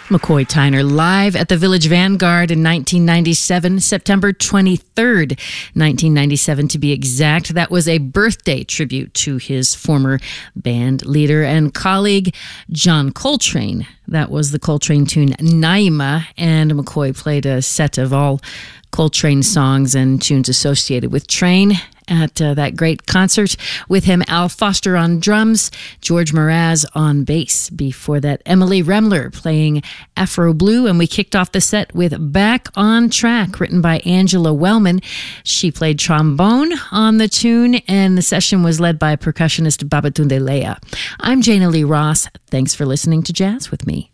McCoy Tyner live at the Village Vanguard in 1997, September 23rd, 1997 to be exact. That was a birthday tribute to his former band leader and colleague, John Coltrane. That was the Coltrane tune Naima, and McCoy played a set of all Coltrane songs and tunes associated with Train at that great concert. With him, Al Foster on drums, George Mraz on bass. Before that, Emily Remler playing Afro Blue, and we kicked off the set with Back on Track, written by Angela Wellman. She played trombone on the tune, and the session was led by percussionist Babatunde Leah. I'm Jana Lee Ross. Thanks for listening to Jazz with me.